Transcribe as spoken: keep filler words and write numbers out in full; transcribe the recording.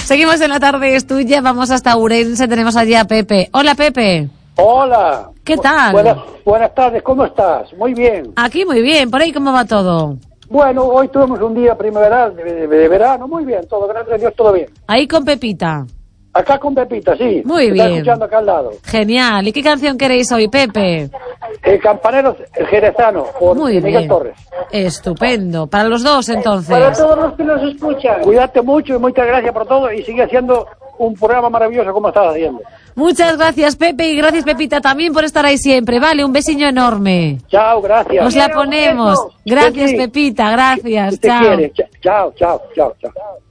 Seguimos en La Tarde es Tuya, vamos hasta Ourense, tenemos allí a Pepe. Hola, Pepe. Hola. ¿Qué tal? Buenas, buenas tardes, ¿cómo estás? Muy bien. Aquí muy bien, por ahí ¿cómo va todo? Bueno, hoy tuvimos un día primaveral, de, de, de verano, muy bien, todo, gracias a Dios, todo bien. Ahí con Pepita. Acá con Pepita, sí. Muy Está bien. escuchando acá al lado. Genial. ¿Y qué canción queréis hoy, Pepe? El Campanero, el Jerezano, por Muy Miguel bien. Torres. Estupendo. Para los dos, entonces. Para todos los que nos escuchan. Cuídate mucho y muchas gracias por todo y sigue haciendo un programa maravilloso como estás haciendo. Muchas gracias, Pepe, y gracias, Pepita, también por estar ahí siempre. Vale, un besiño enorme. Chao, gracias. Os la ponemos. Gracias, Sí, sí. Pepita, gracias. Si te Chao. quiere. Chao, chao, chao, chao.